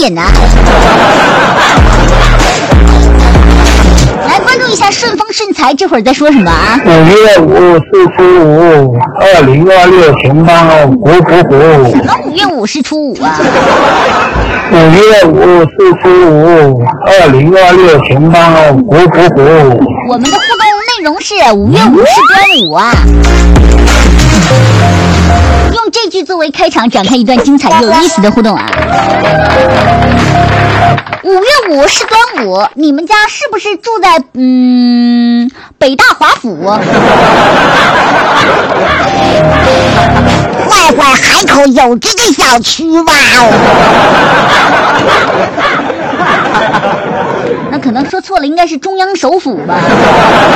点呢。来关注一下顺丰顺财，这会儿在说什么啊 ？5月5是初五，2026前方哦，虎。 什么5月5是初五啊 ？5月5是初五，2026前方哦，虎。 我们的互动内容是5月5是端午啊。用这句作为开场，展开一段精彩又有意思的互动啊！5月5是端午，你们家是不是住在北大华府？ 坏坏海口有这个小区吧？ 那可能说错了，应该是中央首府吧。